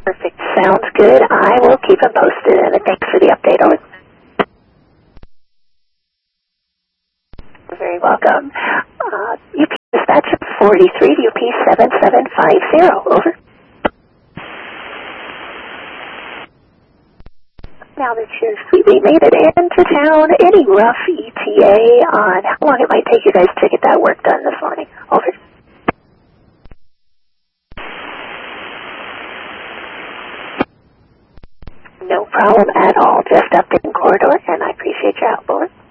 Perfect. Sounds good. I will keep it posted, and thanks for the update. Over. You're very welcome. UP dispatcher 43, UP 7750. Over. Now that you've sweetly made it into town, any rough ETA on how long it might take you guys to get that work done this morning? Over. No problem at all. Just up in corridor, and I appreciate your help. Over.